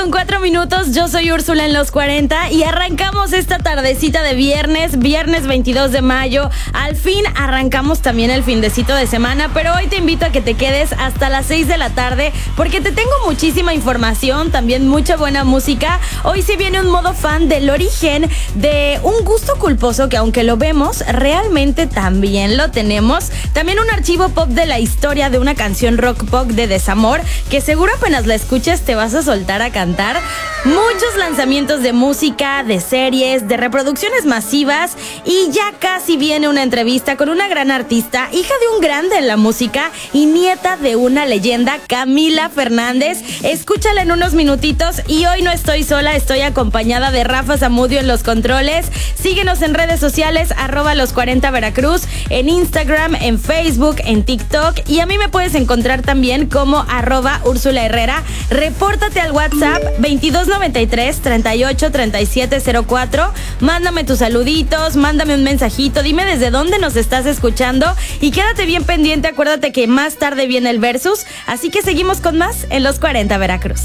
7:04. Yo soy Úrsula en los 40 y arrancamos esta tardecita de viernes 22 de mayo. Al fin arrancamos también el findecito de semana, pero hoy te invito a que te quedes hasta las 6 de la tarde porque te tengo muchísima información, también mucha buena música. Hoy sí viene un modo fan del origen de un gusto culposo que, aunque lo vemos, realmente también lo tenemos. También un archivo pop de la historia de una canción rock pop de desamor que seguro apenas la escuches te vas a soltar a cantar. Muchos lanzamientos de música, de series, de reproducciones masivas, y ya casi viene una entrevista con una gran artista, hija de un grande en la música y nieta de una leyenda, Camila Fernández. Escúchala en unos minutitos. Y hoy no estoy sola, estoy acompañada de Rafa Zamudio en los controles. Síguenos en redes sociales, @los40 Veracruz, en Instagram, en Facebook, en TikTok, y a mí me puedes encontrar también como @Úrsula Herrera. Repórtate al WhatsApp 2293 38 37 04. Mándame tus saluditos, mándame un mensajito, dime desde dónde nos estás escuchando y quédate bien pendiente. Acuérdate que más tarde viene el Versus, así que seguimos con más en los 40 Veracruz.